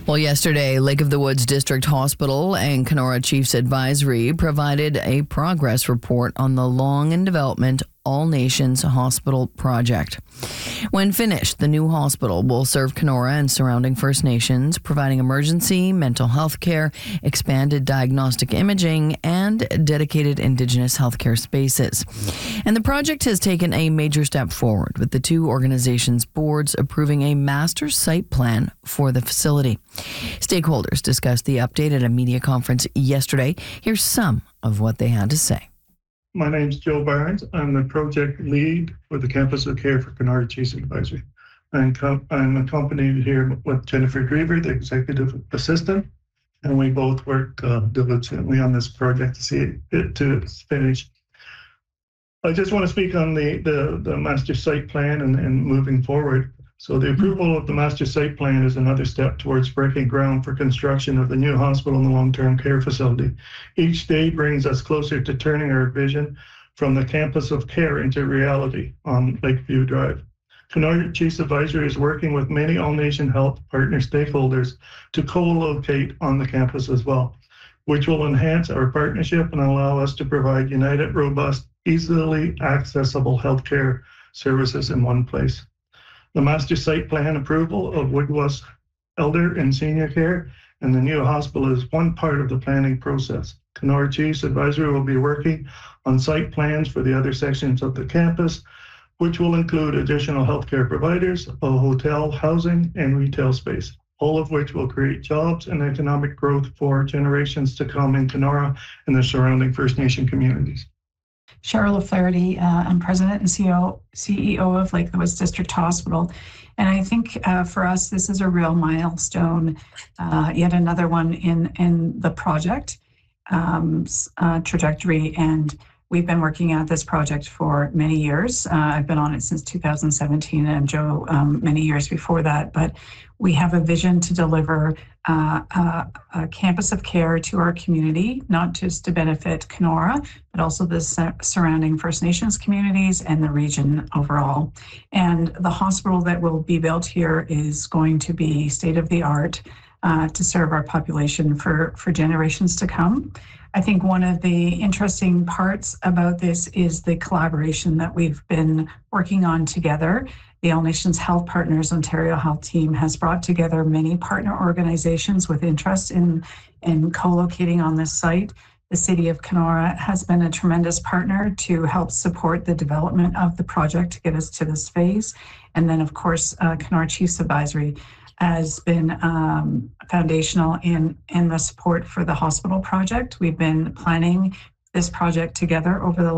Well, yesterday, Lake of the Woods District Hospital and Kenora Chiefs Advisory provided a progress report on the long in development All Nations Hospital project. When finished, the new hospital will serve Kenora and surrounding First Nations, providing emergency mental health care, expanded diagnostic imaging, and dedicated Indigenous healthcare spaces. And the project has taken a major step forward, with the two organizations' boards approving a master site plan for the facility. Stakeholders discussed the update at a media conference yesterday. Here's some of what they had to say. My name's Joe Barnes. I'm the project lead for the Campus of Care for Kenora Chiefs Advisory. I'm accompanied here with Jennifer Drever, the executive assistant, and we both work diligently on this project to see it to its finish. I just want to speak on the master site plan and moving forward. So the approval of the master site plan is another step towards breaking ground for construction of the new hospital and the long-term care facility. Each day brings us closer to turning our vision from the campus of care into reality on Lakeview Drive. Kenora Chiefs Advisory is working with many All Nation Health partner stakeholders to co-locate on the campus as well, which will enhance our partnership and allow us to provide united, robust, easily accessible healthcare services in one place. The master site plan approval of Wigwas Elder and Senior Care and the new hospital is one part of the planning process. Kenora Chiefs Advisory will be working on site plans for the other sections of the campus, which will include additional healthcare providers, a hotel, housing, and retail space, all of which will create jobs and economic growth for generations to come in Kenora and the surrounding First Nation communities. Cheryl O'Flaherty, I'm President and CEO of Lake of the Woods District Hospital. And I think for us, this is a real milestone, yet another one in the project trajectory. And we've been working at this project for many years. I've been on it since 2017 and Joe many years before that. But we have a vision to deliver a campus of care to our community, not just to benefit Kenora, but also the surrounding First Nations communities and the region overall. And the hospital that will be built here is going to be state-of-the-art to serve our population for generations to come. I think one of the interesting parts about this is the collaboration that we've been working on together. The All Nations Health Partners Ontario Health Team has brought together many partner organizations with interest in co-locating on this site. The City of Kenora has been a tremendous partner to help support the development of the project to get us to this phase. And then, of course, Kenora Chiefs Advisory has been foundational in the support for the hospital project. We've been planning this project together over the